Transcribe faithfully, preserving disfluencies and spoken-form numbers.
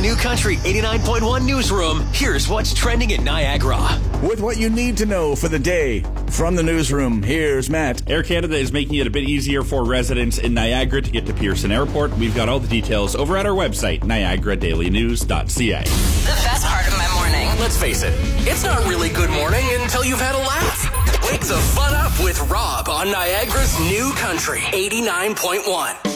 New Country eighty-nine point one newsroom, here's what's trending in Niagara. With what you need to know for the day from the newsroom, here's Matt. Air Canada is making it a bit easier for residents in Niagara to get to Pearson Airport. We've got all the details over at our website, niagara daily news dot c a. The best part of my morning. Let's face it, it's not really good morning until you've had a laugh. Wake the fun up with Rob on Niagara's New Country eighty-nine point one.